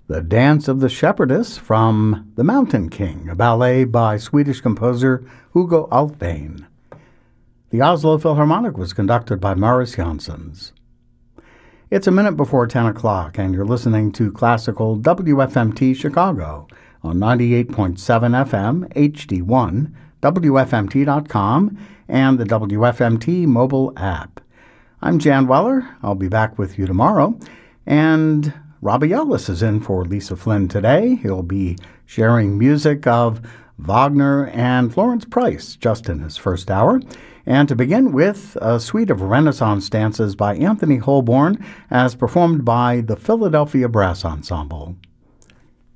The Dance of the Shepherdess from The Mountain King, a ballet by Swedish composer Hugo Alfvén. The Oslo Philharmonic was conducted by Maurice Janssens. It's a minute before 10 o'clock, and you're listening to classical WFMT Chicago on 98.7 FM, HD1, WFMT.com, and the WFMT mobile app. I'm Jan Weller. I'll be back with you tomorrow, and Robbie Ellis is in for Lisa Flynn today. He'll be sharing music of Wagner and Florence Price just in his first hour. And to begin with, a suite of Renaissance dances by Anthony Holborn as performed by the Philadelphia Brass Ensemble.